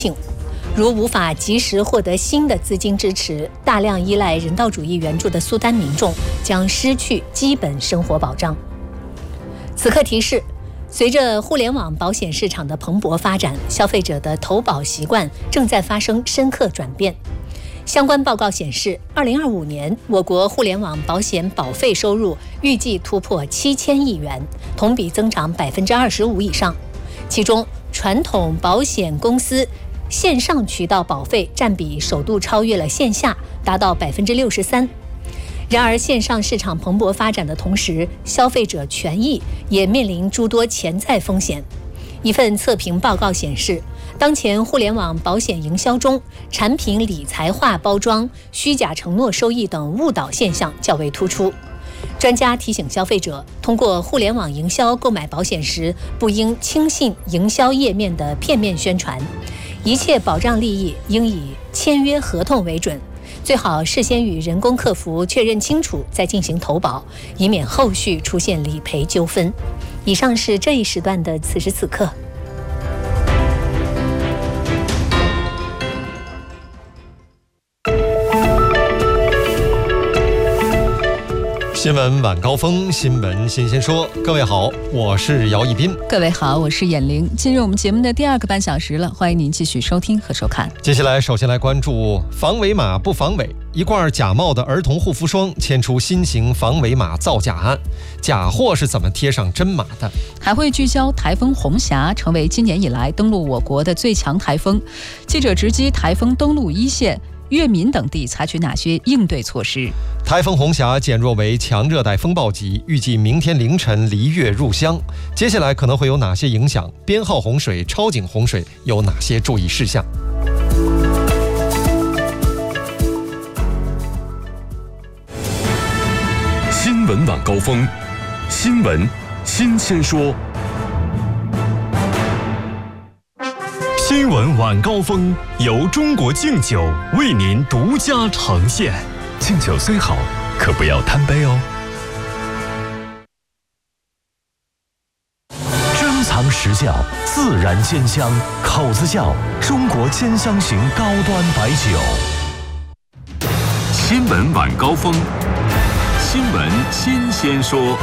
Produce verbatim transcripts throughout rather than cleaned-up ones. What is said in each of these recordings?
如无法及时获得新的资金支持，大量依赖人道主义援助的苏丹民众将失去基本生活保障。此刻提示，随着互联网保险市场的蓬勃发展，消费者的投保习惯正在发生深刻转变。相关报告显示，二零二五年我国互联网保险保费收入预计突破七千亿元，同比增长百分之二十五以上。其中，传统保险公司线上渠道保费占比首度超越了线下，达到百分之六十三。然而，线上市场蓬勃发展的同时，消费者权益也面临诸多潜在风险。一份测评报告显示，当前互联网保险营销中，产品理财化包装、虚假承诺收益等误导现象较为突出。专家提醒消费者，通过互联网营销购买保险时，不应轻信营销页面的片面宣传，一切保障利益应以签约合同为准，最好事先与人工客服确认清楚再进行投保，以免后续出现理赔纠纷。以上是这一时段的此时此刻。 新闻晚高峰，新闻新鲜说。各位好，我是姚一斌。 各位好，我是闫玲。进入我们节目的第二个半小时了，欢迎您继续收听和收看。 接下来，首先来关注防伪码不防伪，一罐假冒的儿童护肤霜牵出新型防伪码造假案，假货是怎么贴上真码的？ 还会聚焦台风红霞成为今年以来登陆我国的最强台风，记者直击台风登陆一线。粤闽等地采取哪些应对措施？ 台风红霞减弱为强热带风暴级，预计明天凌晨离粤入湘。接下来可能会有哪些影响？编号洪水、超警洪水有哪些注意事项？ 新闻晚高峰，新闻新鲜说。新闻晚高峰由中国敬酒为您独家呈现。敬酒虽好，可不要贪杯哦。珍藏实窖，自然煎香，口子窖，中国煎香型高端白酒。新闻晚高峰，新闻新鲜说。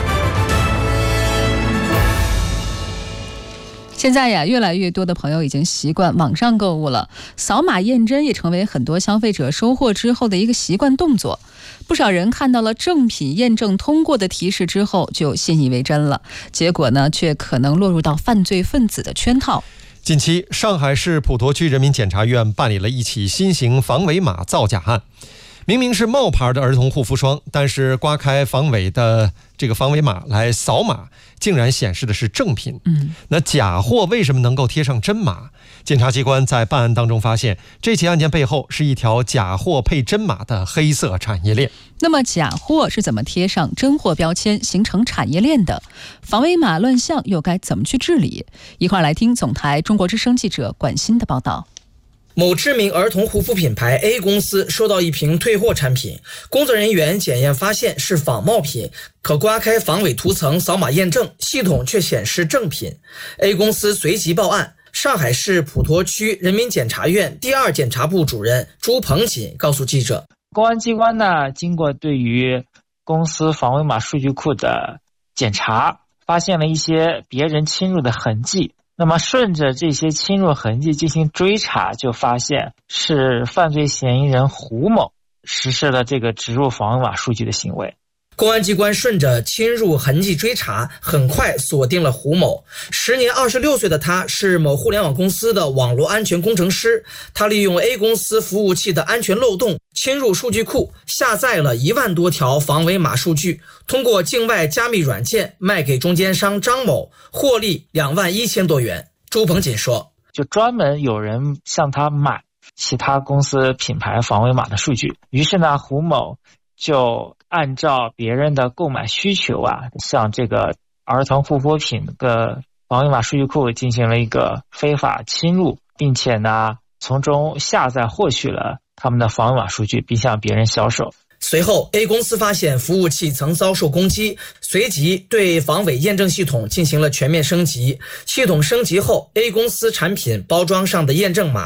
现在呀，越来越多的朋友已经习惯网上购物了，扫码验真也成为很多消费者收货之后的一个习惯动作。不少人看到了正品验证通过的提示之后就信以为真了，结果呢，却可能落入到犯罪分子的圈套。 近期，上海市普陀区人民检察院办理了一起新型防伪码造假案。明明是冒牌的儿童护肤霜，但是刮开防伪的这个防伪码来扫码，竟然显示的是正品。嗯，那假货为什么能够贴上真码？检察机关在办案当中发现，这起案件背后是一条假货配真码的黑色产业链。 那么假货是怎么贴上真货标签形成产业链的？防伪码乱象又该怎么去治理？一块来听总台中国之声记者管欣的报道。 某知名儿童护肤品牌 A 公司收到一瓶退货产品，工作人员检验发现是仿冒品，可刮开防伪涂层扫码验证，系统却显示正品。A 公司随即报案。上海市普陀区人民检察院第二检察部主任朱鹏锦告诉记者， 公安机关呢，经过对于公司防伪码数据库的检查，发现了一些别人侵入的痕迹。那么顺着这些侵入痕迹进行追查，就发现是犯罪嫌疑人胡某实施了这个植入防伪码数据的行为。 公安机关顺着侵入痕迹追查，很快锁定了胡某。时年二十六岁的他是某互联网公司的网络安全工程师，他利用 A 公司服务器的安全漏洞，侵入数据库，下载了一万多条防伪码数据，通过境外加密软件卖给中间商张某，获利两万一千多元。朱鹏锦说， 就专门有人向他买其他公司品牌防伪码的数据，于是呢，胡某就按照别人的购买需求啊，向这个儿童护肤品的防伪码数据库进行了一个非法侵入，并且呢，从中下载获取了他们的防伪码数据，并向别人销售。 随后 A 公司发现服务器曾遭受攻击，随即对防伪验证系统进行了全面升级。系统升级后， A 公司产品包装上的验证码